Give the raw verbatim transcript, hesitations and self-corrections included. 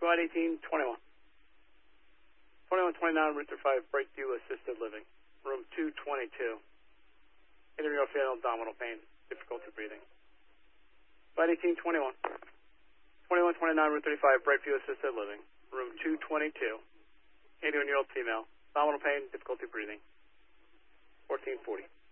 Squad eighteen twenty-one. twenty-one twenty-nine, Route five, breakthrough assisted living. Room two twenty-two. Adrian fatal abdominal pain, difficulty breathing. Squad eighteen twenty-one. twenty-one twenty-nine, Route thirty-five, breakthrough assisted living. Room two twenty-two. eighty-one-year-old female, abdominal pain, difficulty breathing. fourteen forty.